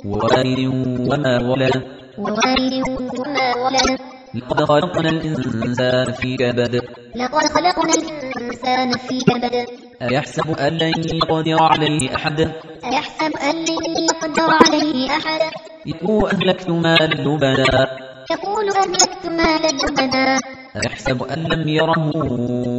ووالد وما ولد لقد خلقنا الإنسان في كبد أيحسب أن لن يقدر عليه أحد يقول أهلكت مالا لبدا أيحسب أن لم يره